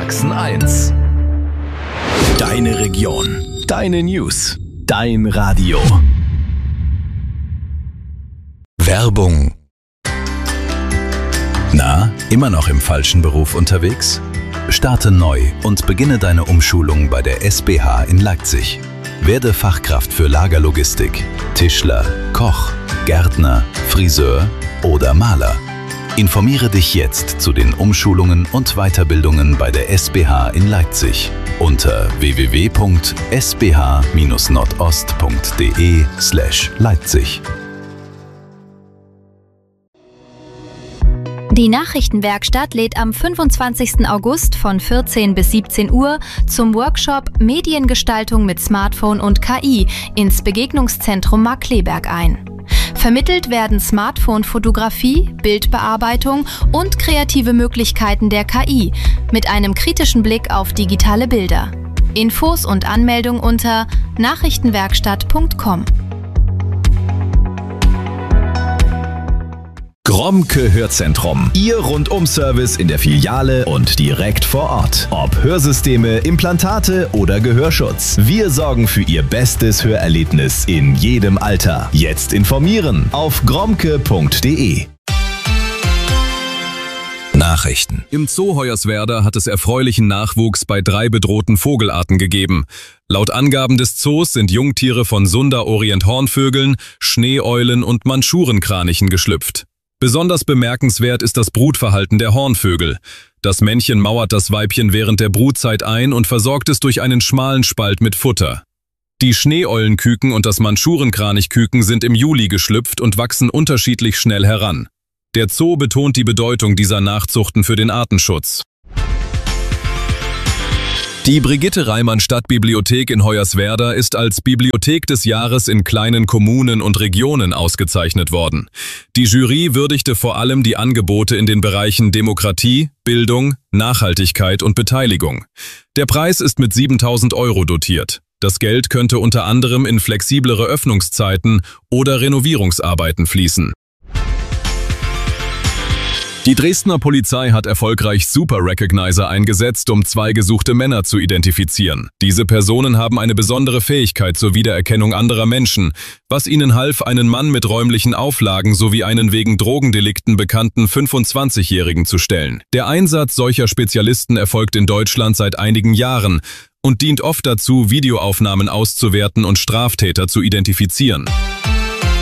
Sachsen 1. Deine Region, deine News, dein Radio. Werbung. Na, immer noch im falschen Beruf unterwegs? Starte neu und beginne deine Umschulung bei der SBH in Leipzig. Werde Fachkraft für Lagerlogistik, Tischler, Koch, Gärtner, Friseur oder Maler. Informiere dich jetzt zu den Umschulungen und Weiterbildungen bei der SBH in Leipzig unter www.sbh-nordost.de/Leipzig. Die Nachrichtenwerkstatt lädt am 25. August von 14 bis 17 Uhr zum Workshop Mediengestaltung mit Smartphone und KI ins Begegnungszentrum Markkleeberg ein. Vermittelt werden Smartphone-Fotografie, Bildbearbeitung und kreative Möglichkeiten der KI mit einem kritischen Blick auf digitale Bilder. Infos und Anmeldung unter nachrichtenwerkstatt.com. Gromke Hörzentrum. Ihr Rundum-Service in der Filiale und direkt vor Ort. Ob Hörsysteme, Implantate oder Gehörschutz. Wir sorgen für Ihr bestes Hörerlebnis in jedem Alter. Jetzt informieren auf gromke.de. Nachrichten. Im Zoo Hoyerswerda hat es erfreulichen Nachwuchs bei 3 bedrohten Vogelarten gegeben. Laut Angaben des Zoos sind Jungtiere von Sunda-Orient-Hornvögeln, Schneeeulen und Manschurenkranichen geschlüpft. Besonders bemerkenswert ist das Brutverhalten der Hornvögel. Das Männchen mauert das Weibchen während der Brutzeit ein und versorgt es durch einen schmalen Spalt mit Futter. Die Schneeeulenküken und das Manschurenkranichküken sind im Juli geschlüpft und wachsen unterschiedlich schnell heran. Der Zoo betont die Bedeutung dieser Nachzuchten für den Artenschutz. Die Brigitte-Reimann-Stadtbibliothek in Hoyerswerda ist als Bibliothek des Jahres in kleinen Kommunen und Regionen ausgezeichnet worden. Die Jury würdigte vor allem die Angebote in den Bereichen Demokratie, Bildung, Nachhaltigkeit und Beteiligung. Der Preis ist mit 7.000 € dotiert. Das Geld könnte unter anderem in flexiblere Öffnungszeiten oder Renovierungsarbeiten fließen. Die Dresdner Polizei hat erfolgreich Super Recognizer eingesetzt, um 2 gesuchte Männer zu identifizieren. Diese Personen haben eine besondere Fähigkeit zur Wiedererkennung anderer Menschen, was ihnen half, einen Mann mit räumlichen Auflagen sowie einen wegen Drogendelikten bekannten 25-Jährigen zu stellen. Der Einsatz solcher Spezialisten erfolgt in Deutschland seit einigen Jahren und dient oft dazu, Videoaufnahmen auszuwerten und Straftäter zu identifizieren.